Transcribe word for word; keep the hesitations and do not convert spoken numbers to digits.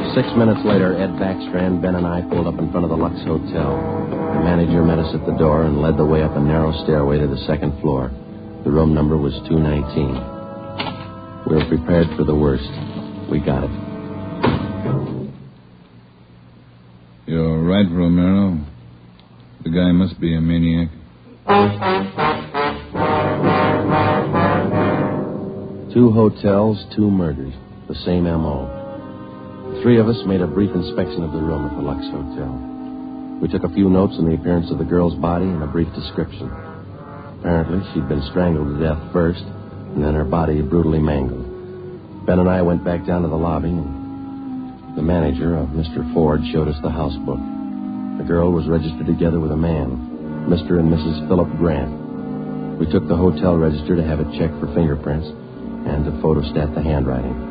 Six minutes later, Ed Backstrand, Ben, and I pulled up in front of the Lux Hotel. The manager met us at the door and led the way up a narrow stairway to the second floor. The room number was two nineteen. We were prepared for the worst. We got it. You're right, Romero. The guy must be a maniac. Two hotels, two murders. The same M O. The three of us made a brief inspection of the room at the Lux Hotel. We took a few notes on the appearance of the girl's body and a brief description. Apparently, she'd been strangled to death first, and then her body brutally mangled. Ben and I went back down to the lobby, and the manager of Mister Ford showed us the house book. The girl was registered together with a man, Mister and Missus Philip Grant. We took the hotel register to have it checked for fingerprints and to photostat the handwriting.